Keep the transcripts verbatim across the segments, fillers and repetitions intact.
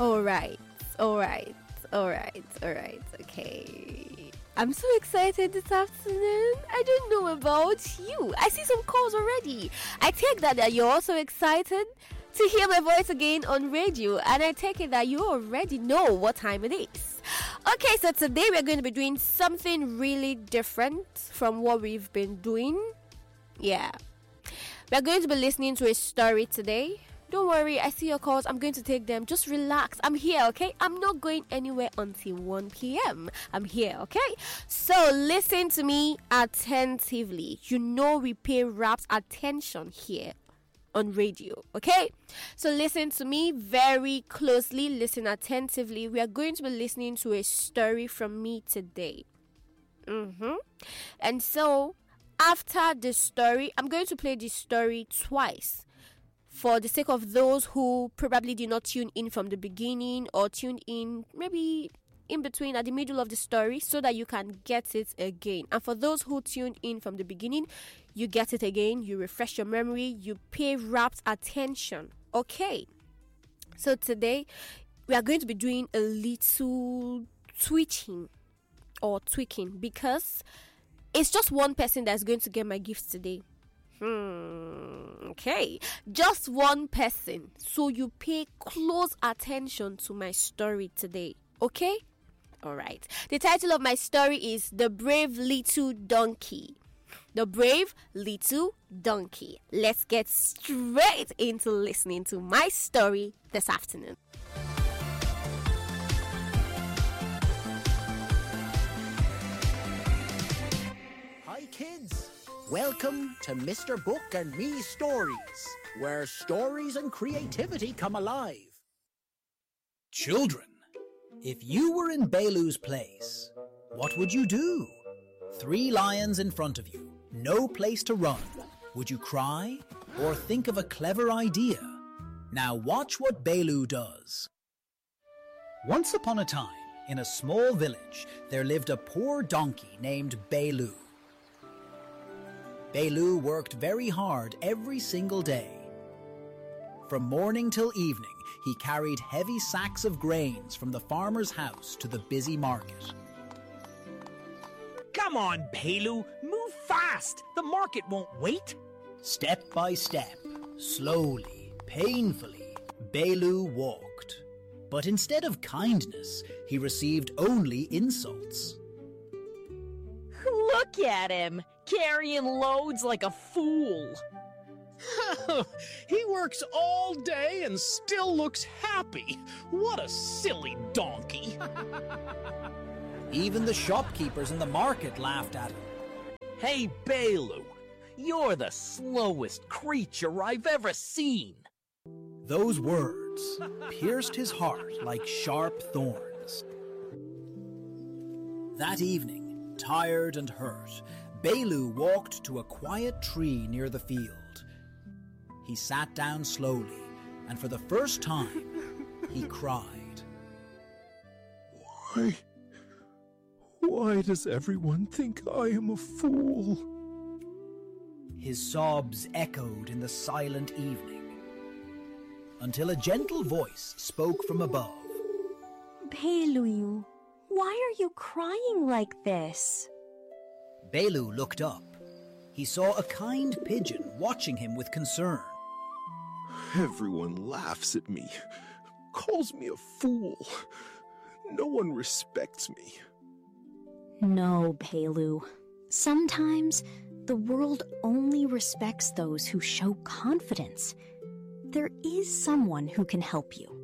All right, all right, all right, all right. Okay. I'm so excited this afternoon. I don't know about you. I see some calls already. I take that that you're also excited to hear my voice again on radio, and I take it that you already know what time it is. Okay, so today we're going to be doing something really different from what we've been doing. Yeah. We're going to be listening to a story today. Don't worry, I see your calls. I'm going to take them. Just relax. I'm here, okay? I'm not going anywhere until one p.m. I'm here, okay? So listen to me attentively. You know we pay rapt attention here on radio, okay? So listen to me very closely. Listen attentively. We are going to be listening to a story from me today. Mm-hmm. And so after the story, I'm going to play this story twice, for the sake of those who probably did not tune in from the beginning or tuned in maybe in between at the middle of the story, so that you can get it again. And for those who tuned in from the beginning, you get it again, you refresh your memory, you pay rapt attention. Okay. So today we are going to be doing a little twitching or tweaking, because it's just one person that's going to get my gifts today. Hmm, okay, just one person. So you pay close attention to my story today, okay? All right. The title of my story is The Brave Little Donkey. The Brave Little Donkey. Let's get straight into listening to my story this afternoon. Hi kids. Welcome to Mister Book and Me Stories, where stories and creativity come alive. Children, if you were in Baloo's place, what would you do? Three lions in front of you, no place to run. Would you cry or think of a clever idea? Now watch what Baloo does. Once upon a time, in a small village, there lived a poor donkey named Baloo. Baloo worked very hard every single day. From morning till evening, he carried heavy sacks of grains from the farmer's house to the busy market. Come on, Baloo, move fast. The market won't wait. Step by step, slowly, painfully, Baloo walked. But instead of kindness, he received only insults. Look at him, carrying loads like a fool. He works all day and still looks happy. What a silly donkey. Even the shopkeepers in the market laughed at him. Hey, Baloo, you're the slowest creature I've ever seen. Those words pierced his heart like sharp thorns. That evening, tired and hurt, Baloo walked to a quiet tree near the field. He sat down slowly, and for the first time, he cried. Why? Why does everyone think I am a fool? His sobs echoed in the silent evening, until a gentle voice spoke from above. Baloo, why are you crying like this? Baloo looked up. He saw a kind pigeon watching him with concern. Everyone laughs at me, calls me a fool. No one respects me. No, Baloo. Sometimes the world only respects those who show confidence. There is someone who can help you.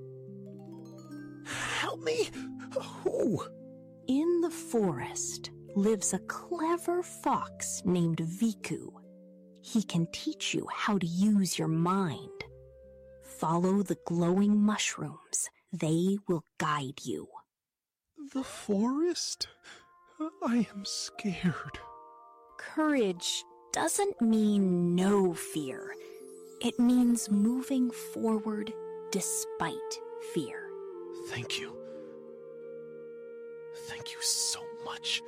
Help me? Who? In the forest lives a clever fox named Viku. He can teach you how to use your mind. Follow the glowing mushrooms. They will guide you. The forest? I am scared. Courage doesn't mean no fear. It means moving forward despite fear. Thank you. Thank you so much.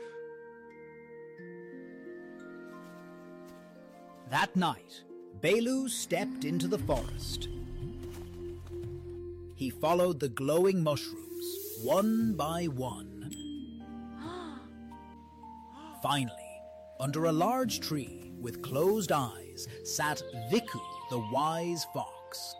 That night, Baloo stepped into the forest. he followed the glowing mushrooms, one by one. Finally, under a large tree with closed eyes, sat Viku, the wise fox.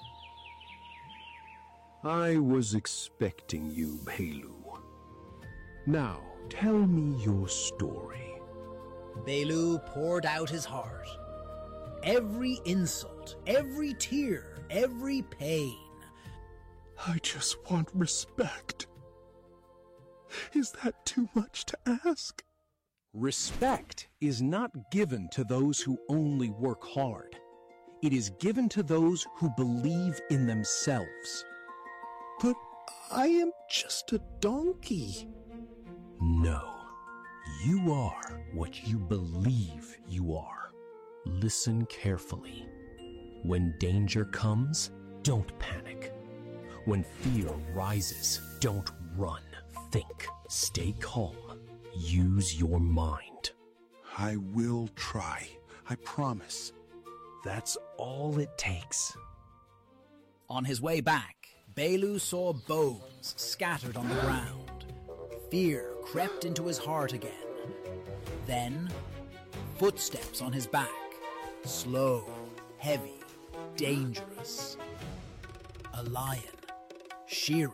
I was expecting you, Belu. Now, tell me your story. Belu poured out his heart. Every insult, every tear, every pain. I just want respect. Is that too much to ask? Respect is not given to those who only work hard. It is given to those who believe in themselves. But I am just a donkey. No, you are what you believe you are. Listen carefully. When danger comes, don't panic. When fear rises, don't run. Think. Stay calm. Use your mind. I will try. I promise. That's all it takes. On his way back, Belu saw bones scattered on the ground. Fear crept into his heart again. Then, footsteps on his back. Slow, heavy, dangerous. A lion. She-Ra.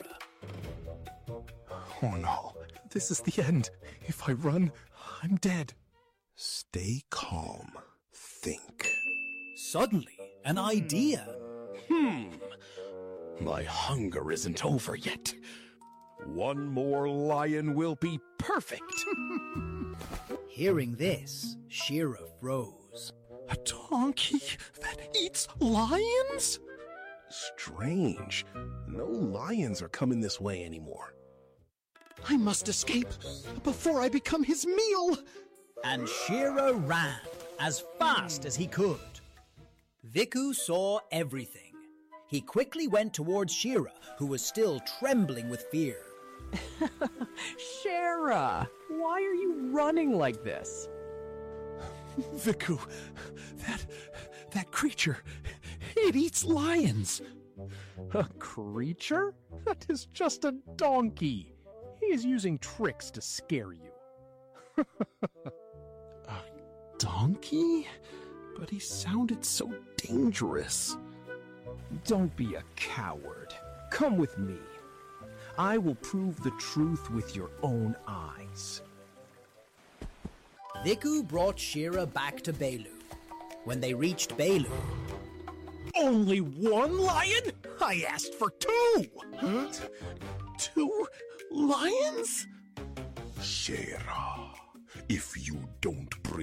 Oh no, this is the end. If I run, I'm dead. Stay calm. Think. Suddenly, an idea. Hmm. My hunger isn't over yet. One more lion will be perfect. Hearing this, She-Ra froze. A donkey that eats lions? Strange. No lions are coming this way anymore. I must escape before I become his meal. And She-Ra ran as fast as he could. Viku saw everything. He quickly went towards She-Ra, who was still trembling with fear. She-Ra, why are you running like this? Viku, that that creature, it eats lions. A creature? That is just a donkey. He is using tricks to scare you. A donkey? But he sounded so dangerous. Don't be a coward. Come with me. I will prove the truth with your own eyes. Viku brought She-Ra back to Belu. When they reached Belu... Only one lion? I asked for two! Huh? Two lions? She-Ra, if you don't bring